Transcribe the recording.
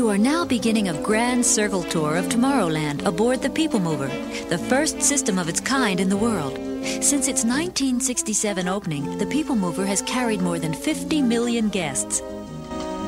You are now beginning a grand circle tour of Tomorrowland aboard the People Mover, the first system of its kind in the world. Since its 1967 opening, the People Mover has carried more than 50 million guests.